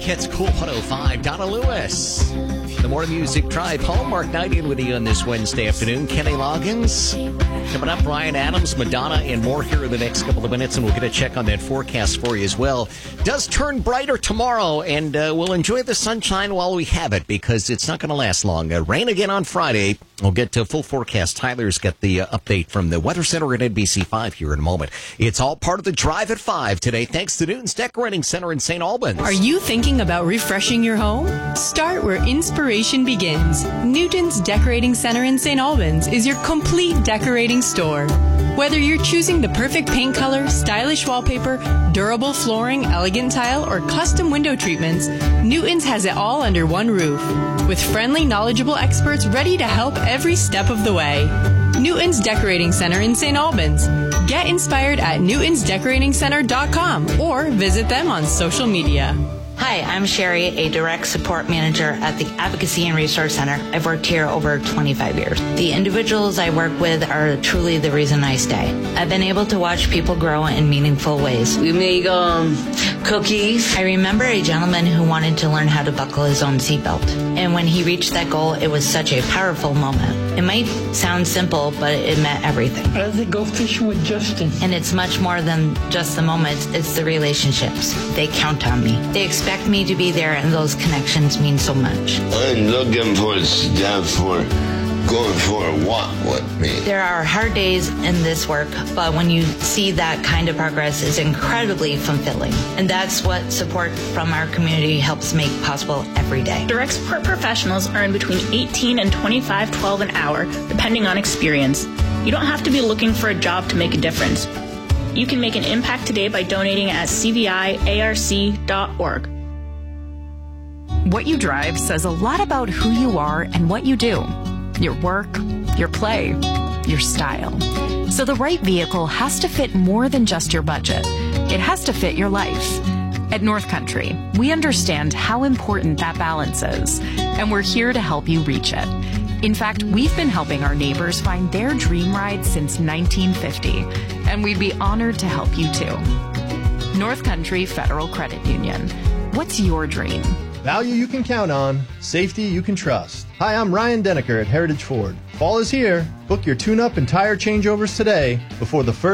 Hits Cool 105. Donna Lewis. The Morning Music Drive home. Mark Knight in with you on this Wednesday afternoon. Kenny Loggins. Coming up, Bryan Adams, Madonna, and more here in the next couple of minutes, and we'll get a check on that forecast for you as well. Does turn brighter tomorrow, and we'll enjoy the sunshine while we have it, because it's not going to last long. Rain again on Friday. We'll get to full forecast. Tyler's got the update from the Weather Center at NBC5 here in a moment. It's all part of the Drive at 5 today, thanks to Newton's Decorating Center in St. Albans. Are you thinking about refreshing your home? Start where inspiration begins. Newton's Decorating Center in St. Albans is your complete decorating store. Whether you're choosing the perfect paint color, stylish wallpaper, durable flooring, elegant tile, or custom window treatments, Newton's has it all under one roof. With friendly, knowledgeable experts ready to help every step of the way. Newton's Decorating Center in St. Albans. Get inspired at newtonsdecoratingcenter.com or visit them on social media. Hi, I'm Sherry, a direct support manager at the Advocacy and Resource Center. I've worked here over 25 years. The individuals I work with are truly the reason I stay. I've been able to watch people grow in meaningful ways. We make cookies. I remember a gentleman who wanted to learn how to buckle his own seatbelt. And when he reached that goal, it was such a powerful moment. It might sound simple, but it meant everything. I'd like to go fishing with Justin. And it's much more than just the moments, it's the relationships. They count on me. They expect me to be there, and those connections mean so much. I'm looking for stuff for going for a walk with me. There are hard days in this work, but when you see that kind of progress, it's incredibly fulfilling. And that's what support from our community helps make possible every day. Direct support professionals earn between $18 and $25.12 an hour, depending on experience. You don't have to be looking for a job to make a difference. You can make an impact today by donating at cviarc.org. What you drive says a lot about who you are and what you do. Your work, your play, your style. So the right vehicle has to fit more than just your budget. It has to fit your life. At North Country, we understand how important that balance is, and we're here to help you reach it. In fact, we've been helping our neighbors find their dream ride since 1950, and we'd be honored to help you too. North Country Federal Credit Union. What's your dream? Value you can count on, safety you can trust. Hi, I'm Ryan Denneker at Heritage Ford. Fall is here. Book your tune-up and tire changeovers today before the first